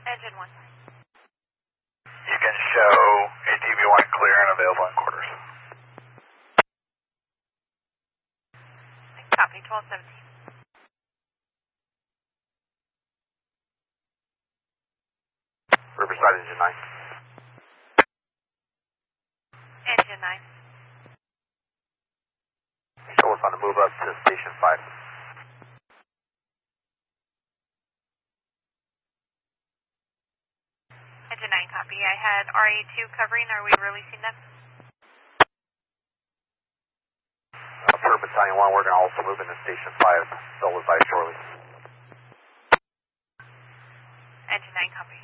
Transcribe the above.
Engine 1. You can show ATV-1 clear and available in quarters. Copy, 1217. Riverside Engine 9. Engine 9. Show us on the move up to Station 5. Engine 9, copy. I had RA2 covering. Are we releasing them? Per Battalion 1, we're going to also move into Station 5. They'll advise shortly. Engine 9, copy.